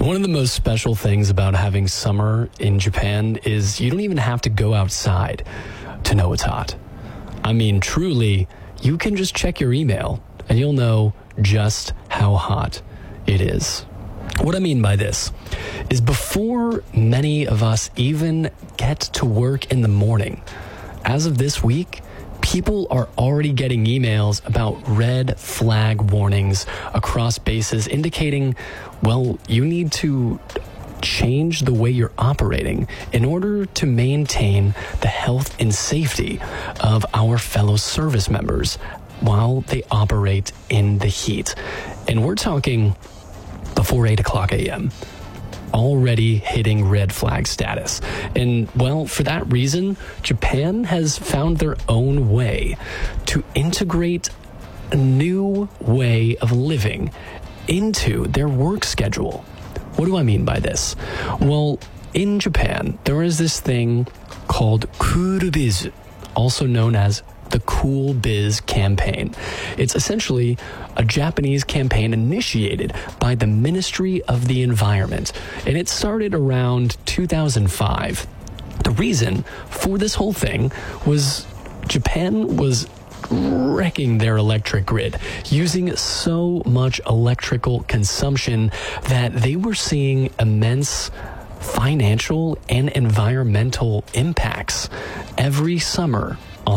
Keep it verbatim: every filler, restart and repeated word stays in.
One of the most special things about having summer in Japan is you don't even have to go outside to know it's hot. I mean, truly, you can just check your email and you'll know just how hot it is. What I mean by this is before many of us even get to work in the morning, as of this week, people are already getting emails about red flag warnings across bases indicating, well, you need to change the way you're operating in order to maintain the health and safety of our fellow service members while they operate in the heat. And we're talking before eight o'clock a.m. already hitting red flag status. And, well, for that reason, Japan has found their own way to integrate a new way of living into their work schedule. What do I mean by this? Well, in Japan, there is this thing called Cool Biz, also known as the Cool Biz campaign. It's essentially a Japanese campaign initiated by the Ministry of the Environment, and it started around two thousand five. The reason for this whole thing was Japan was wrecking their electric grid, using so much electrical consumption that they were seeing immense financial and environmental impacts. Every summer,